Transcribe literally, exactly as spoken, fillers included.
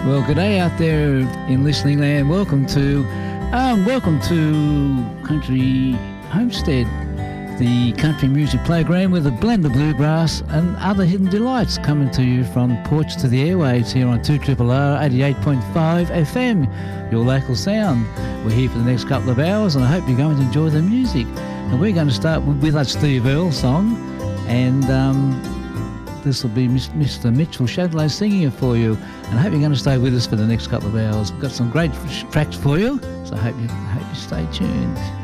Well, good day out there in listening land. Welcome to, um, welcome to Country Homestead, the country music program with a blend of bluegrass and other hidden delights coming to you from porch to the airwaves here on two R R R eighty-eight point five F M, your local sound. We're here for the next couple of hours, and I hope you're going to enjoy the music. And we're going to start with, with a Steve Earle song, and um, this will be Mister Mitchell Shadlow singing it for you. And I hope you're going to stay with us for the next couple of hours. We've got some great tracks for you, so I hope you, I hope you stay tuned.